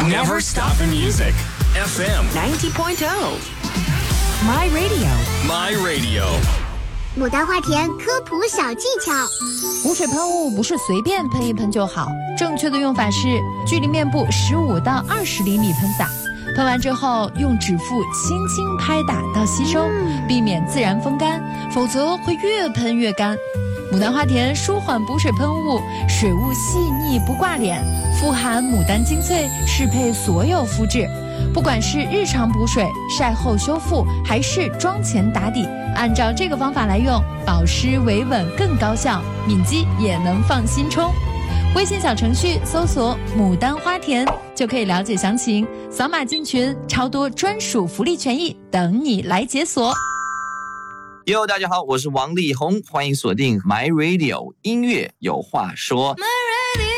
Never stop the music. FM 90.0 My Radio My Radio。 牡丹花田科普小技巧： 补水喷雾不是随便喷一喷就好，正确的用法是距离面部15到20厘米喷洒，喷完之后用指腹轻轻拍打到吸收，避免自然风干，否则会越喷越干。牡丹花田舒缓补水喷雾，水雾细腻不挂脸，富含牡丹精粹，适配所有肤质。不管是日常补水、晒后修复，还是妆前打底，按照这个方法来用，保湿维稳更高效，敏肌也能放心冲。微信小程序搜索牡丹花田就可以了解详情，扫码进群，超多专属福利权益等你来解锁。 哟，大家好，我是王力宏，欢迎锁定 My Radio 音乐有话说。